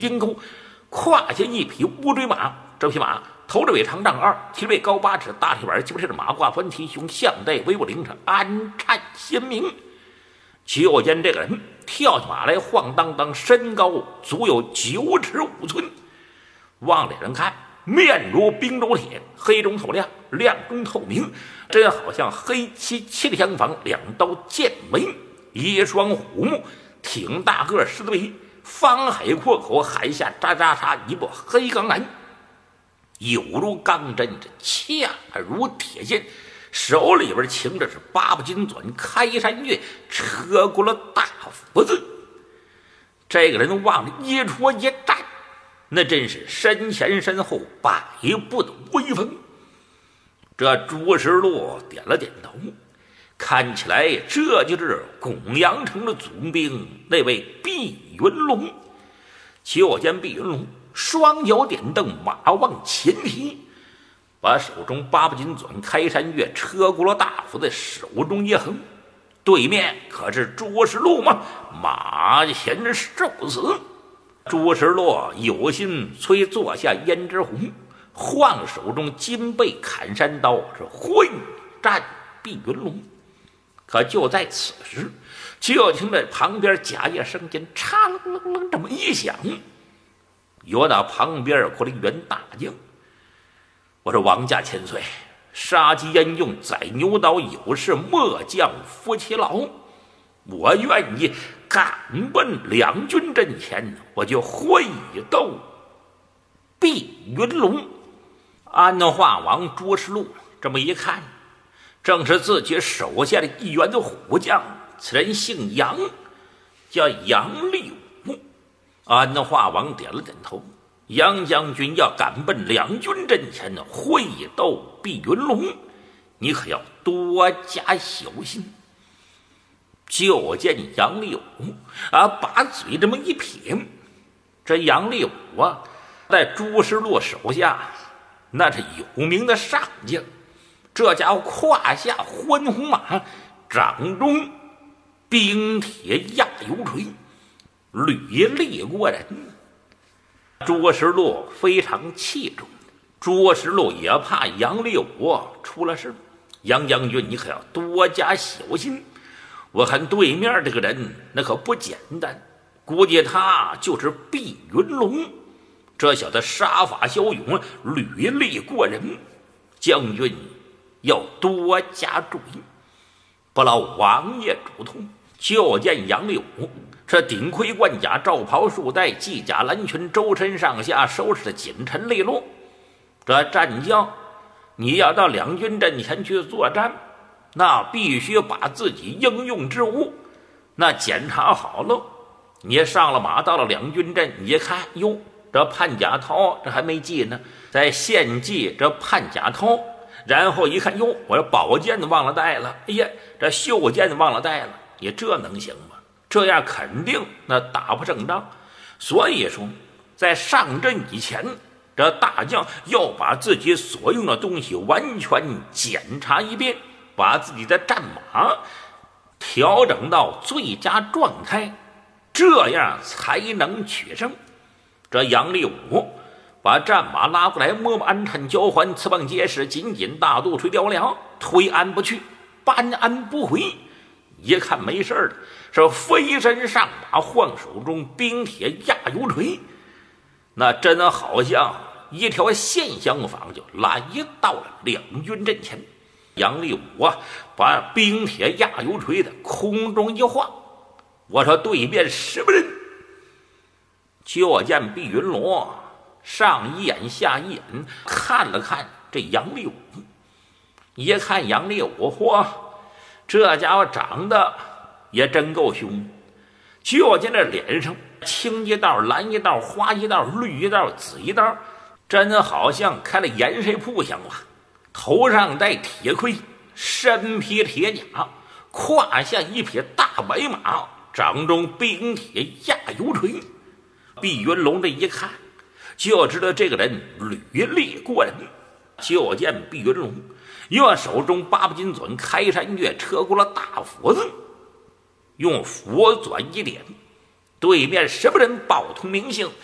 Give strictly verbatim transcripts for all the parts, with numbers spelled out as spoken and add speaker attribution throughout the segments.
Speaker 1: 金钩，胯下一匹乌骓马。这匹马头着尾长丈二，蹄背高八尺，大蹄板基本是马褂翻蹄胸，项带威武灵畅，安颤鲜明。就见这个人跳起马来，晃荡荡，身高足有九尺五寸。往脸上看，面如冰州铁，黑中透亮，亮中透明，真好像黑漆漆的厢房，两刀剑眉，一双虎目，挺大个狮子鼻，方海阔口，海下喳喳喳一部黑钢男，有如钢针，恰如铁线，手里边擎着是八部金钻开山月，车过了大斧子。这个人往一戳一站，那真是身前身后百步的威风。这朱石洛点了点头，看起来这就是巩阳城的总兵，那位碧云龙。就见碧云龙双脚点蹬，马往前踢，把手中八部金钻开山月车过了大斧在手中一横，对面可是朱石洛吗？马前受死。朱石洛有心催坐下胭脂红，晃手中金背砍山刀，是混战碧云龙。可就在此时，就听着旁边甲叶声间嚓楞楞楞这么一响，有那旁边过来一员大将。我说王家千岁，杀鸡焉用宰牛刀，有事末将夫妻劳。我愿意赶奔两军阵前，我就会斗碧云龙。安化王朱石禄这么一看，正是自己手下的一员的虎将，此人姓杨，叫杨立武。安化王点了点头，杨将军要赶奔两军阵前呢，会斗碧云龙，你可要多加小心。就见杨立武啊，把嘴这么一撇。这杨立武啊，在朱石洛手下那是有名的上将，这家伙胯下欢红马，掌中冰铁压油锤，履历过人。朱石洛非常器重，朱石洛也怕杨立武出了事。杨将军，你可要多加小心。我看对面这个人那可不简单，估计他就是碧云龙。这小子杀法骁勇，履历过人，将军要多加注意。不劳王爷嘱托。就见杨立武这顶盔贯甲，罩袍束带，系甲蓝裙，周身上下收拾的紧陈利落。这战将，你要到两军阵前去作战，那必须把自己应用之物那检查好了。你上了马，到了两军阵，你一看，哟，这判甲套这还没系呢，再献系这判甲套。然后一看，哟，我这宝剑忘了带了，哎呀，这袖剑忘了带了，你这能行吗？这样肯定那打不胜仗。所以说，在上阵以前，这大将要把自己所用的东西完全检查一遍，把自己的战马调整到最佳状态，这样才能取胜。这杨立武把战马拉过来，摸摸鞍颤交环，刺棒结实，紧紧大肚垂雕梁，推鞍不去，扳鞍不回。一看没事了，是飞身上马，晃手中冰铁压油锤，那真好像一条线相仿，就来到了两军阵前。杨立武啊，把冰铁压油锤的空中一晃，我说对面什么人？就见碧云龙上一眼下一眼看了看这杨立武，一看杨立武，嚯，这家伙长得也真够凶。就见这脸上青一道蓝一道花一道绿一道紫一道，真好像开了盐水铺像啊。头上戴铁盔，身披铁甲，胯下一匹大白马，掌中冰铁压油锤。碧云龙这一看就知道这个人履历过人。就见碧云龙用手中八部金钻开山月车过了大斧子，用佛转一点，对面什么人报通名姓？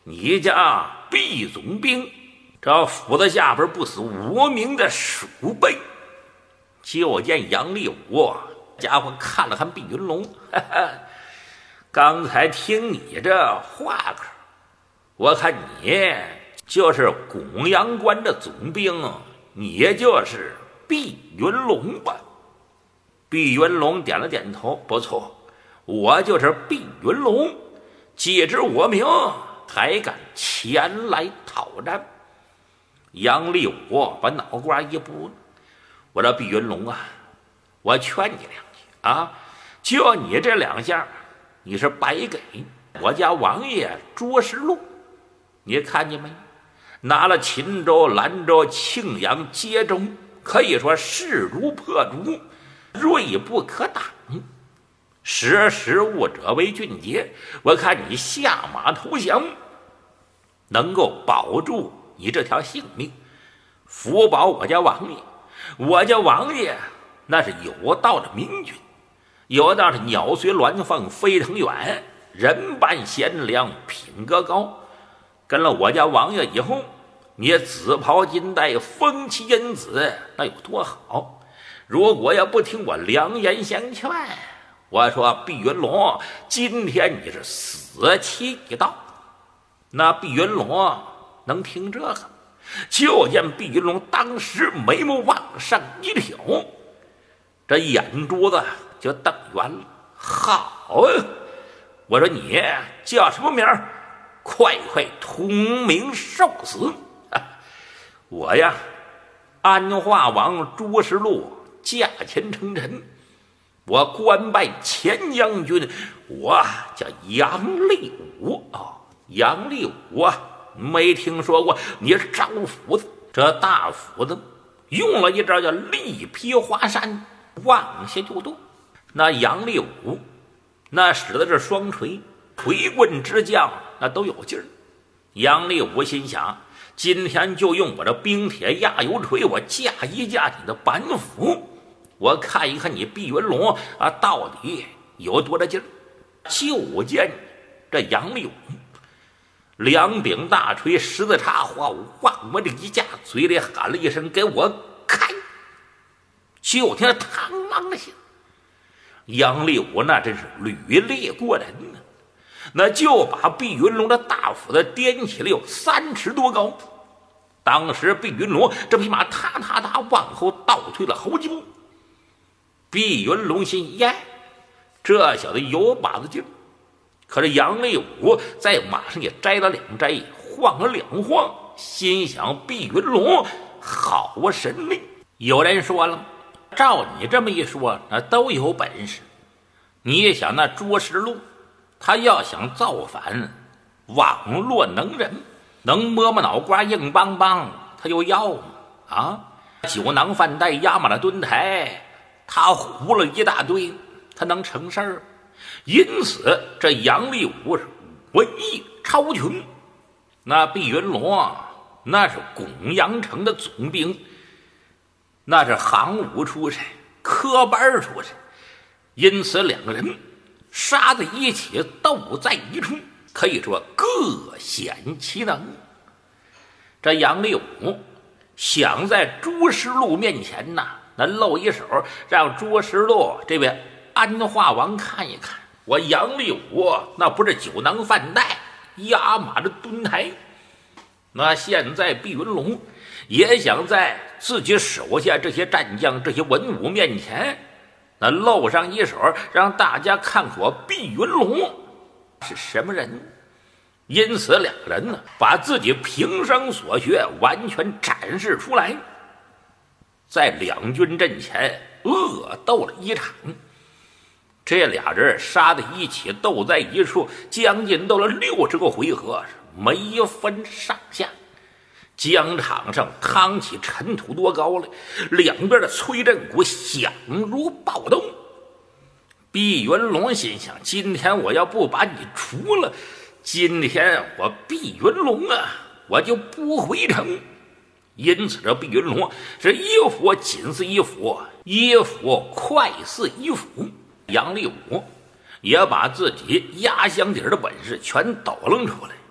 Speaker 1: 你家毕总兵，这斧子下边不死无名的鼠辈。就见杨立武家伙看了看毕云龙，哈哈，刚才听你这话口，我看你就是拱阳关的总兵，你就是毕云龙吧？毕云龙点了点头，不错，我就是毕云龙。既知我名，还敢前来讨战？杨立武把脑瓜一拨，我说毕云龙啊，我劝你两句啊，就你这两下，你是白给我家王爷捉实录。你看见没？拿了秦州、兰州、庆阳、接州，可以说势如破竹，锐不可挡。识时务者为俊杰，我看你下马投降，能够保住你这条性命，福保我家王爷。我家王爷那是有道的明君，有道是鸟随鸾凤飞腾远，人伴贤良品格高。跟了我家王爷以后，你紫袍金带风妻荫子，那有多好？如果要不听我良言相劝，我说毕云龙，今天你是死期已到。那毕云龙能听这个？就见毕云龙当时眉毛往上一挑，这眼珠子就瞪圆了。好啊！我说你叫什么名儿？快快通名受死！啊、我呀，安化王朱实禄驾前称臣，我官拜前将军，我叫杨立武哦，杨立武啊，没听说过？你是招斧子，这大斧子用了一招叫力劈华山，往下就动。那杨立武那使的是双锤，锤棍之将那都有劲儿。杨立武心想，今天就用我这冰铁压油锤，我架一架你的板斧，我看一看你毕云龙啊到底有多大劲儿。就见这杨立武两柄大锤十字叉花舞往我这一架，嘴里喊了一声给我开。就听嘡啷的响，杨立武那真是屡烈过人呢，那就把毕云龙的大斧子掂起来有三尺多高。当时毕云龙这匹马踏踏踏往后倒退了好几步。毕云龙心呀，这小子有把子劲儿。可是杨立武在马上也摘了两摘，晃了两晃，心想毕云龙好啊神力。有人说了，照你这么一说，那都有本事。你想那捉实录，他要想造反，网络能人，能摸摸脑瓜硬邦邦，他就要嘛啊！酒囊饭袋压满了墩台，他糊了一大堆，他能成事儿？因此这杨立武是文艺超群。那毕云龙啊，那是拱阳城的总兵，那是行伍出身，科班出身，因此两个人杀在一起，斗在一处，可以说各显其能。这杨立武想在朱实禄面前呐，那露一手，让朱实禄这位安化王看一看，我杨立武那不是酒囊饭袋压马的墩台。那现在毕云龙也想在自己手下这些战将、这些文武面前，那露上一手，让大家看看我毕云龙是什么人。因此两个人呢，把自己平生所学完全展示出来，在两军阵前恶斗了一场。这俩人杀在一起，斗在一处，将近斗了六十个回合，没分上下。疆场上趟起尘土多高来，两边的催阵鼓响如暴动。毕云龙心想，今天我要不把你除了，今天我毕云龙啊，我就不回城。因此这毕云龙是一斧紧似一斧，一斧快似一斧。杨立武也把自己压箱底的本事全抖楞出来。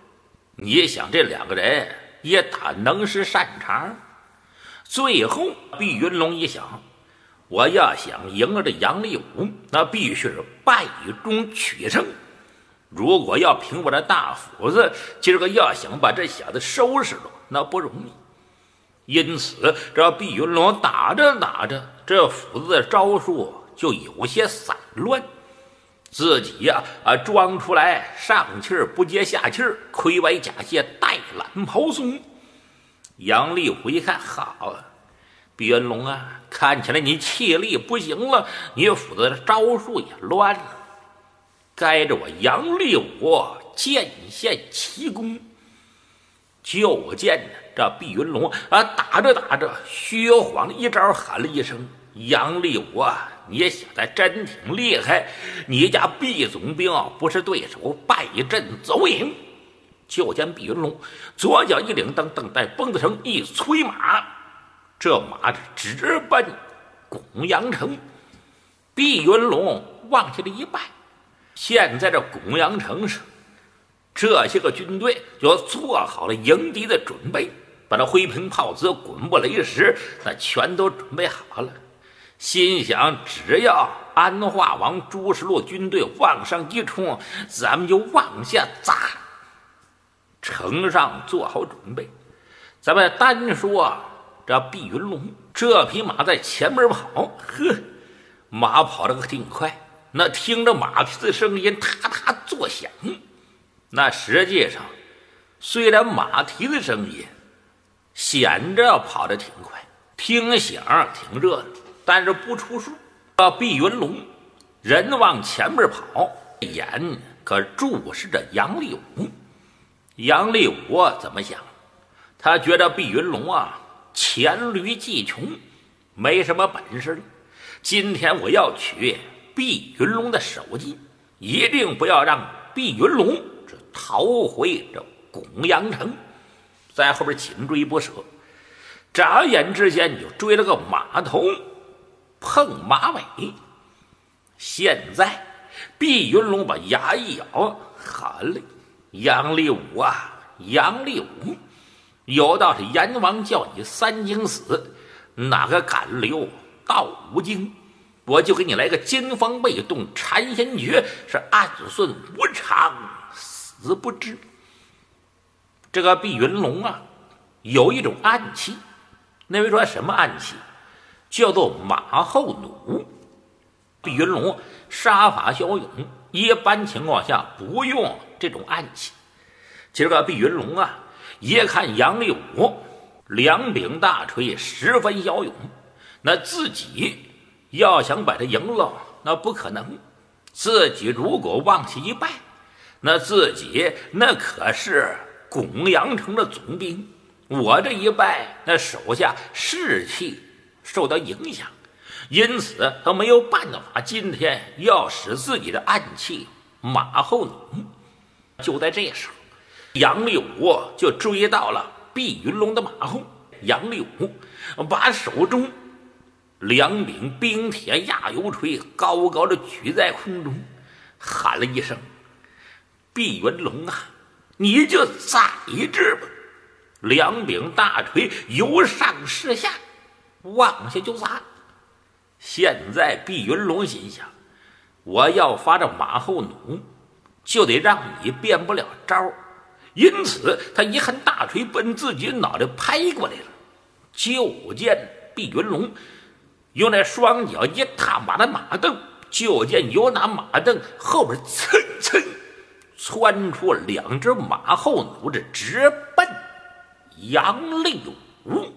Speaker 1: 你想这两个人也打能是擅长。最后毕云龙一想，我要想赢了这杨立武，那必须是败中取胜。如果要凭我这大斧子，今儿个要想把这小子收拾了，那不容易。因此这毕云龙打着打着，这斧子的招数就有些散乱，自己呀啊装出来上气儿不接下气儿，盔歪甲斜，带懒袍松。杨立虎一看，好啊，毕云龙啊，看起来你气力不行了，你斧子的招数也乱了，该着我杨立武见现奇功。就见这毕云龙啊，打着打着，虚晃一招，喊了一声：“杨立武啊，你小子真挺厉害！你家毕总兵不是对手，败阵走营。”就见毕云龙左脚一领，噔噔带蹦子绳一催马，这马直奔巩阳城。毕云龙往下了一拜，现在这巩阳城上这些个军队就做好了迎敌的准备，把那灰瓶炮子、滚布雷石那全都准备好了，心想只要安化王朱石禄军队往上一冲，咱们就往下砸。城上做好准备，咱们单说这毕云龙这匹马在前面跑，呵，马跑得可挺快，那听着马蹄的声音踏踏作响。那实际上虽然马蹄的声音显着跑得挺快，听响挺热闹，但是不出数。毕云龙人往前面跑，眼可注视着杨立武。杨立武怎么想？他觉得毕云龙啊黔驴技穷，没什么本事。今天我要取毕云龙的首级，一定不要让毕云龙这逃回这巩阳城，在后边紧追不舍。眨眼之间就追了个马头碰马尾。现在毕云龙把牙一咬，喊了：“杨立武啊，杨立武，有道是阎王叫你三更死，哪个敢留到五更？我就给你来个金方被动缠仙诀，是暗算无常，死不知。”这个毕云龙啊，有一种暗器，那位说什么暗器？叫做马后弩。毕云龙杀法骁勇，一般情况下不用这种暗器。今儿个毕云龙啊，一看杨立武两柄大锤十分骁勇，那自己要想把他赢了，那不可能。自己如果往下一败，那自己那可是巩阳城的总兵，我这一败，那手下士气受到影响，因此他没有办法，今天要使自己的暗器马后弩。就在这时候，杨立武就追到了毕云龙的马后。杨立武把手中两柄冰铁压油锤高高的举在空中，喊了一声：“毕云龙啊，你就在这吧！”两柄大锤由上至下往下就砸。现在毕云龙心想，我要发这马后弩，就得让你变不了招。因此他一看大锤奔自己脑袋拍过来了。就见毕云龙用那双脚一踏马的马凳，就见由那马凳后边蹭蹭窜出两只马后弩，这直奔杨立武。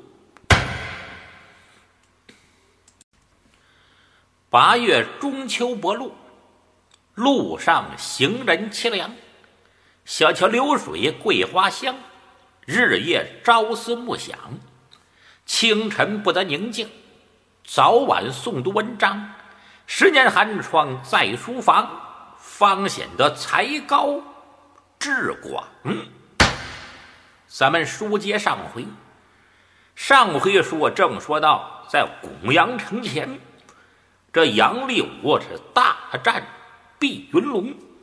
Speaker 1: 八月中秋薄露，路上行人凄凉，小桥流水桂花香，日夜朝思暮想，清晨不得宁静，早晚诵读文章，十年寒窗在书房，方显得才高志广。咱们书接上回，上回说正说到，在巩阳城前，这杨立武是大战毕云龙，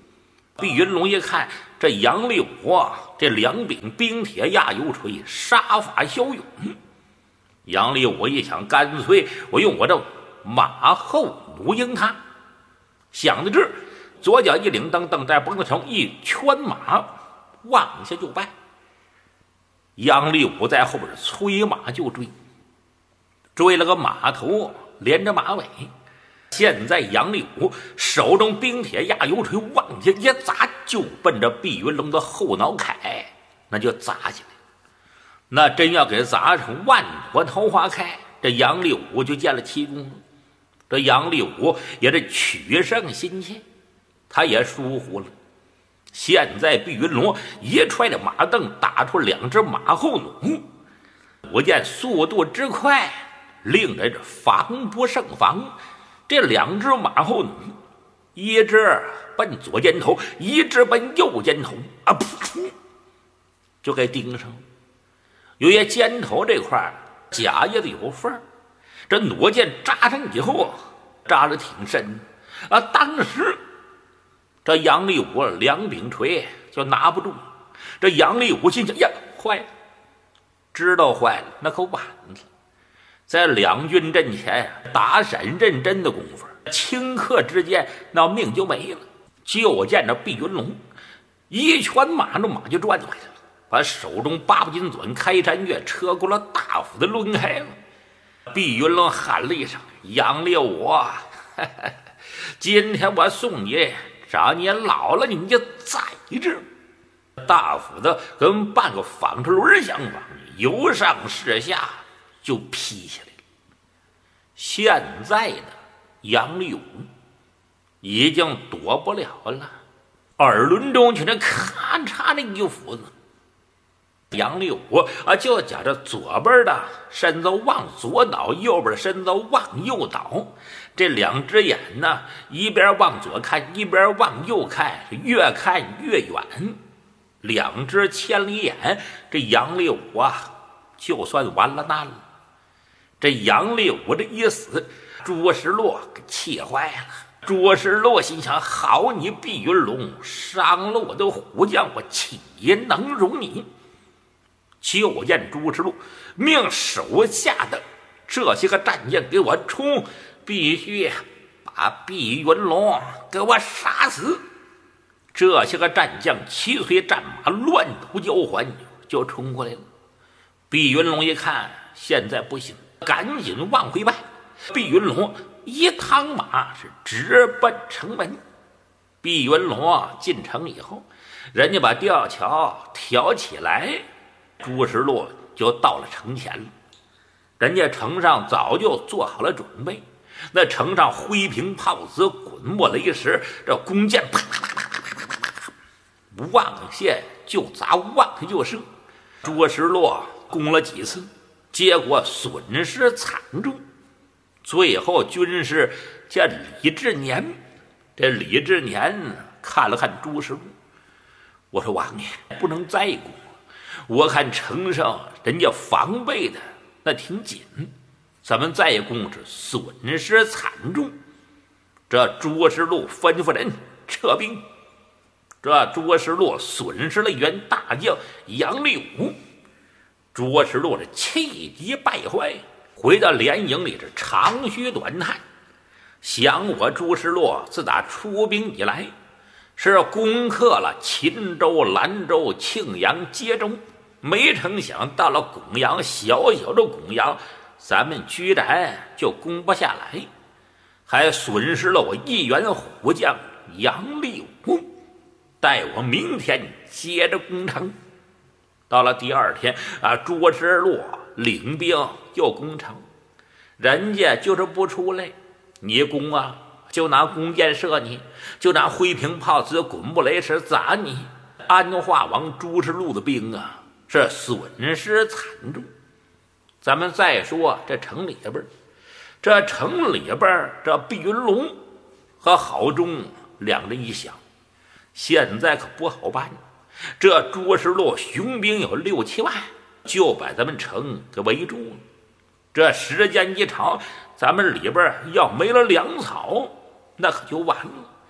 Speaker 1: 毕云龙一看这杨立武啊，这两柄冰铁压油锤，杀法骁勇。杨立武一想，干脆我用我这马后弩迎他。想到这儿，左脚一领蹬，蹬在绷子上一圈马，往下就拜。杨立武在后边催马就追，追了个马头连着马尾。现在杨立武手中冰铁压油锤往下一砸，就奔着毕云龙的后脑铠那就砸起来。那真要给砸成万朵桃花开，这杨立武就见了奇功了。这杨立武也是取胜心切，他也疏忽了。现在毕云龙一踹着马蹬，打出两只马后弩，我见速度之快，令人防不胜防。这两只马后弩，一只奔左肩头，一只奔右肩头，啊噗，就给盯上了。由于肩头这块甲叶子有缝，这弩箭扎上以后扎得挺深啊。当时这杨立武两柄锤就拿不住。这杨立武心想，呀，坏了，知道坏了那可晚了。在两军阵前打闪认真的功夫，顷刻之间那命就没了。就见着毕云龙一拳马着马就转回来了，把手中八不金钻开山月车过了大斧的抡开了。毕云龙喊了一声：“杨立武，今天我送你，找你老了你就在这。”大斧子跟半个纺车轮相仿，由上至下就劈下来了。现在的杨立武已经躲不了了，耳轮中却那咔嚓的一斧子。杨立武啊，就觉着左边的身子往左倒，右边的身子往右倒，这两只眼呢，一边往左看，一边往右看，越看越远，两只千里眼。这杨立武啊，就算完了蛋了。这杨立武这一死，朱石洛给气坏了。朱石洛心想：好你毕云龙，伤了我的虎将，我岂能容你？就见朱石洛命手下的这些个战将给我冲，必须把毕云龙给我杀死。这些个战将齐随战马乱突交还，就冲过来了。毕云龙一看现在不行，赶紧往回拜。毕云龙一趟马是直奔城门。毕云龙进城以后，人家把吊桥挑起来，朱石洛就到了城前了。人家城上早就做好了准备，那城上灰瓶炮子、滚木雷石，这弓箭啪啪啪啪啪啪啪啪，望下就砸，望下就射。朱石洛攻了几次，结果损失惨重。最后军师叫李志年，这李志年看了看朱石洛，我说：“王爷不能再攻，我看城上人家防备的那挺紧，咱们再攻是损失惨重。”这朱石洛吩咐人撤兵。这朱石洛损失了一员大将杨立武，朱石洛是气急败坏，回到连营里是长吁短叹，想我朱石洛自打出兵以来，是攻克了秦州、兰州、庆阳、接州，没成想到了拱阳，小小的拱阳，咱们居然就攻不下来，还损失了我一员虎将杨立武。待我明天接着攻城。到了第二天啊，朱石洛领兵又攻城，人家就是不出来，你攻啊，就拿弓箭射你，就拿灰瓶炮子、滚木雷石砸你。安化王朱石洛的兵啊，是损失惨重。咱们再说这城里边，这城里边这毕云龙和郝忠两人一想，现在可不好办，这朱石洛雄兵有六七万，就把咱们城给围住了。这时间一长，咱们里边要没了粮草，那可就完了。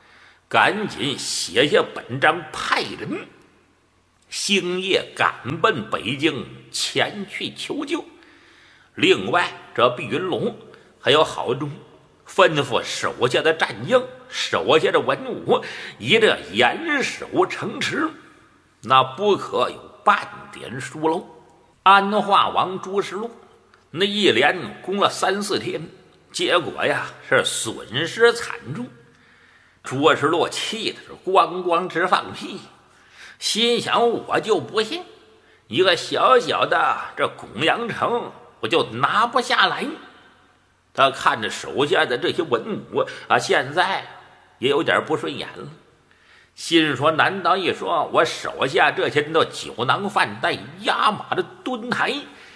Speaker 1: 赶紧写下本章，派人星夜赶奔北京前去求救。另外，这毕云龙还有郝忠吩咐手下的战将、手下的文武，一定要严守城池，那不可有半点疏漏。安化王朱石禄那一连攻了三四天，结果呀是损失惨重。朱石禄气的是咣咣直放屁，心想我就不信一个小小的这拱阳城我就拿不下来。他看着手下的这些文武啊，现在也有点不顺眼了，心说难道一说我手下这些人都酒囊饭袋、压马的蹲台？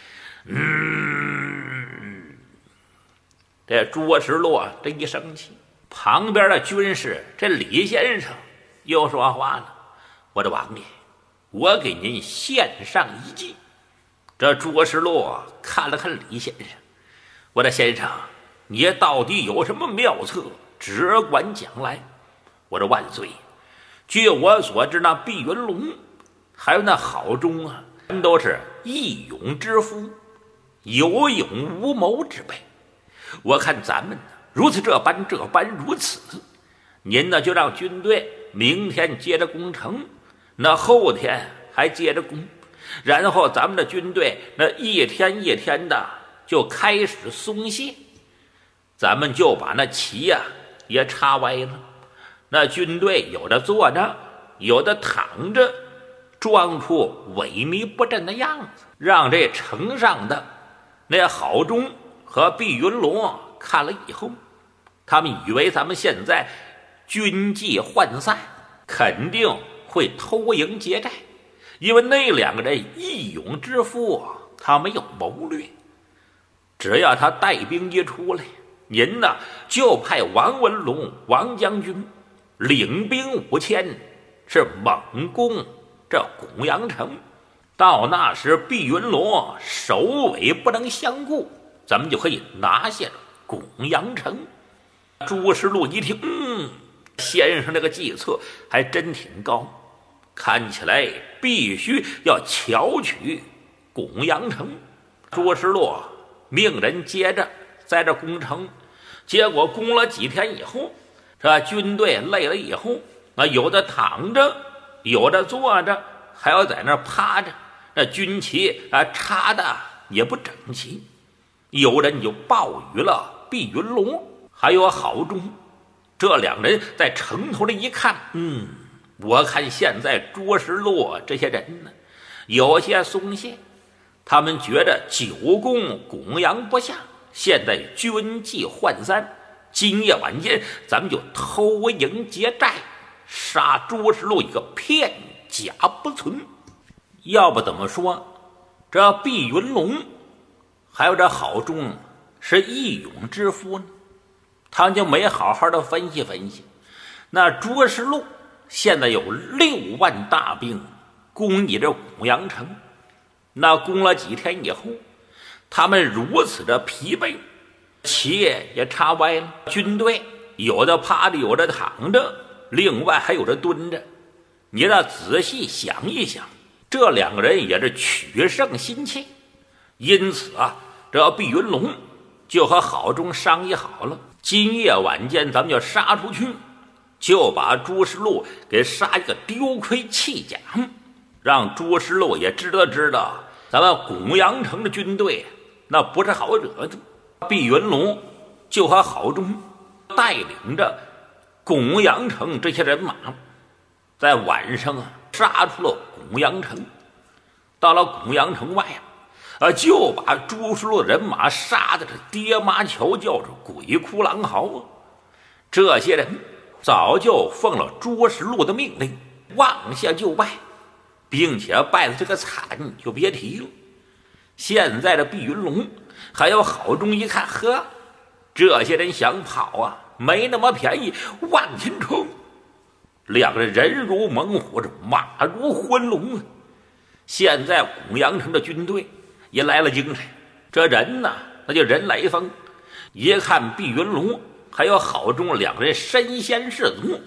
Speaker 1: 嗯，这朱石禄这一生气，旁边的军士这李先生又说话了：“我的王爷，我给您献上一计。”这朱石禄看了看李先生：“我的先生，你到底有什么妙策？只管讲来。”我说：“万岁，据我所知，那毕云龙还有那郝忠啊，都是义勇之夫，有勇无谋之辈。我看咱们呢，如此这般这般如此，您呢就让军队明天接着攻城，那后天还接着攻，然后咱们的军队那一天一天的就开始松懈，咱们就把那旗呀、啊、也插歪了。那军队有的坐着，有的躺着，装出萎靡不振的样子，让这城上的那郝忠和毕云龙看了以后，他们以为咱们现在军纪涣散，肯定会偷营劫寨，因为那两个人义勇之夫，他没有谋略。只要他带兵一出来，您呢就派王文龙王将军领兵五千，是猛攻这拱阳城。到那时毕云龙首尾不能相顾，咱们就可以拿下拱阳城。朱石禄一听，嗯，先生这个计策还真挺高，看起来必须要巧取拱阳城。朱石禄命人接着在这攻城，结果攻了几天以后，这军队累了以后，那有的躺着，有的坐着，还要在那趴着，那军旗啊插的也不整齐。有人就报与了毕云龙还有郝忠，这两人在城头里一看，嗯，我看现在朱石禄这些人呢有些松懈，他们觉得久攻拱阳不下，现在军纪涣散，今夜晚间咱们就偷营劫寨，杀朱石禄一个片甲不存。要不怎么说这毕云龙还有这郝忠是义勇之夫呢？他就没好好的分析分析，那朱石禄现在有六万大兵攻你这拱阳城，那攻了几天以后，他们如此的疲惫，旗也插歪了，军队有的趴着，有的躺着，另外还有的蹲着。你让仔细想一想，这两个人也是取胜心切。因此啊，这毕云龙就和郝忠商议好了，今夜晚间咱们就杀出去，就把朱石禄给杀一个丢盔弃甲，让朱石禄也知道知道咱们拱阳城的军队那不是好惹的。毕云龙就和郝忠带领着拱阳城这些人马，在晚上啊杀出了拱阳城。到了拱阳城外啊，啊就把朱石禄的人马杀的是爹妈瞧叫，是鬼哭狼嚎啊！这些人早就奉了朱石禄的命令，往下就拜，并且败的这个惨就别提了。现在的毕云龙还有郝忠一看，呵，这些人想跑啊，没那么便宜，往前冲！两个人人如猛虎，这马如昏龙啊！现在拱阳城的军队也来了精神，这人呢，那就人来疯。一看毕云龙还有郝忠两个人身先士卒，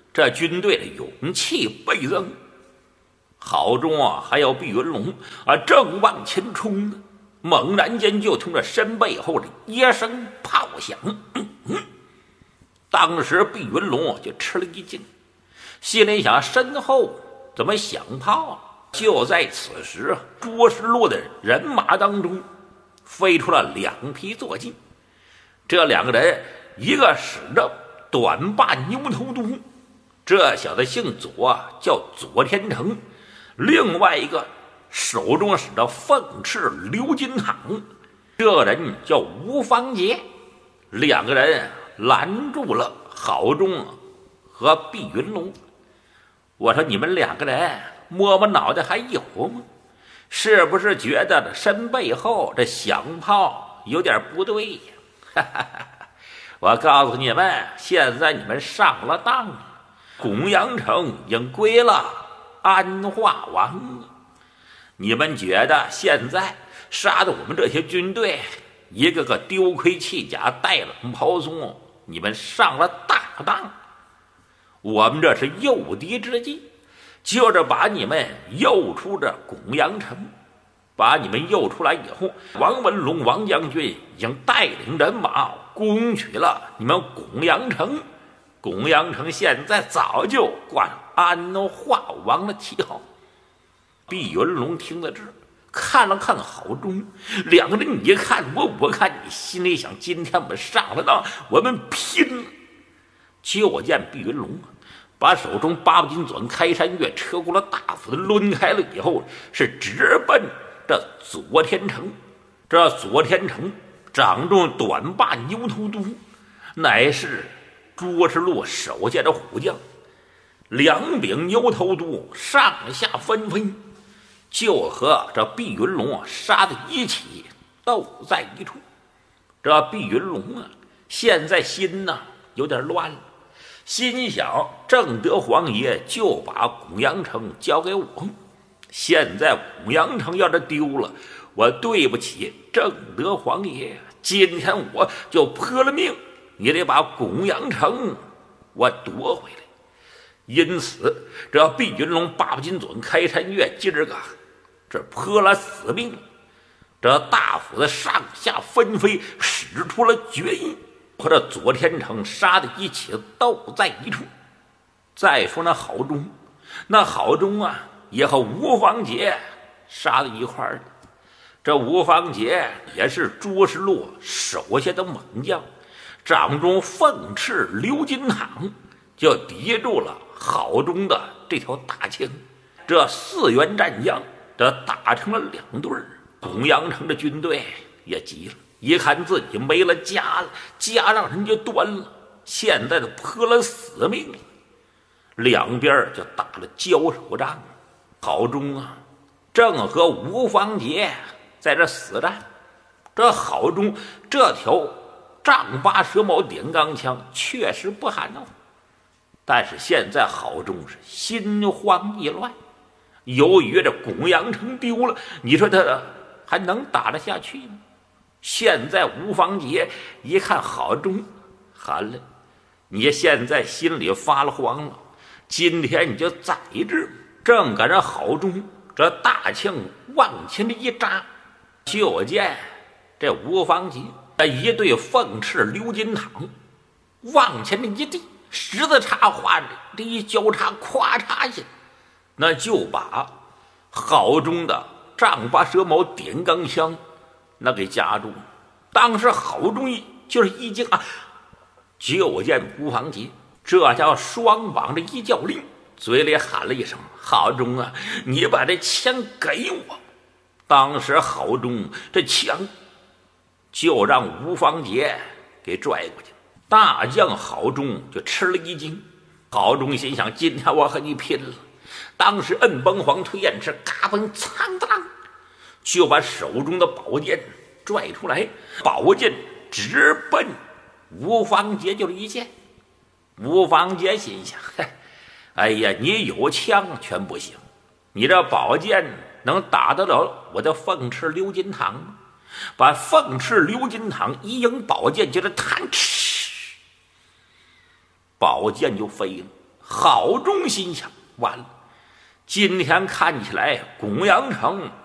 Speaker 1: 这军队的勇气倍增。郝忠啊，还有毕云龙啊，正往前冲呢，猛然间就从这身背后的一声炮响，嗯嗯，当时毕云龙就吃了一惊，心里想：身后怎么响炮了？就在此时，卓世禄的人马当中飞出了两匹坐骑，这两个人，一个使着短把牛头犊，这小子姓左，叫左天成；另外一个手中使着凤翅鎏金镗，这人叫吴方杰。两个人拦住了郝忠和毕云龙。我说：你们两个人摸摸脑袋还有吗？是不是觉得身背后这响炮有点不对呀？哈哈哈！我告诉你们，现在你们上了当了，拱阳城已经归了安化王了。你们觉得现在杀的我们这些军队一个个丢盔弃甲，带冷袍松，你们上了大当。我们这是诱敌之计，就是把你们诱出这拱阳城。把你们诱出来以后，王文龙王将军已经带领人马攻取了你们拱阳城。拱阳城现在早就挂上安化王的旗号。毕云龙听到这儿，看了看郝忠，两个人你看我，我看你，心里想：今天我们上了当，我们拼了！就见毕云龙把手中八不金钻开山月车过了大斧子抡开了以后，是直奔这左天成。这左天成掌中短把牛头犊，乃是卓世禄手下的虎将。两柄牛头犊上下纷飞，就和这毕云龙杀在一起，斗在一处。这毕云龙啊，现在心呢有点乱了，心想：正德皇爷就把拱阳城交给我，现在拱阳城要是丢了，我对不起正德皇爷，今天我就泼了命，你得把拱阳城我夺回来。因此这毕云龙八不金准开山月今儿个这泼了死命，这大斧子上下纷飞，使出了绝艺，和这左天成杀在一起，斗在一处。再说那郝忠，那郝忠啊，也和吴方杰杀在一块儿。这吴方杰也是卓世禄手下的猛将，掌中凤翅鎏金镗，就抵住了郝忠的这条大枪。这四员战将这打成了两队，拱阳城的军队也急了，一看自己没了家了，家让人家端了，现在都泼了死命了，两边就打了交手仗。郝忠啊，正和吴方杰在这死战。这郝忠这条丈八蛇矛点钢枪确实不罕哦，但是现在郝忠是心慌意乱，由于这拱阳城丢了，你说他还能打得下去吗？现在吴方杰一看郝忠，喊了：你现在心里发了慌了，今天你就宰之。正赶上郝忠这大枪往前的一扎，就见这吴方杰这一对凤翅鎏金镗往前的一递，十字插画这一交叉，咵嚓一下，那就把郝忠的丈八蛇矛点钢枪那给夹住。当时郝忠一就是一惊啊，就见吴方杰这叫双膀的一叫令，嘴里喊了一声：郝忠啊，你把这枪给我。当时郝忠这枪就让吴方杰给拽过去，大将郝忠就吃了一惊。郝忠心想：今天我和你拼了。当时摁崩黄推燕翅，嘎嘣苍当，就把手中的宝剑拽出来，宝剑直奔吴方杰就是一剑。吴方杰心想：哎呀，你有枪全不行，你这宝剑能打得了我的凤翅鎏金镗吗？把凤翅鎏金镗一迎宝剑，就是弹，宝剑就飞了。 好中心想，完了，今天看起来公羊城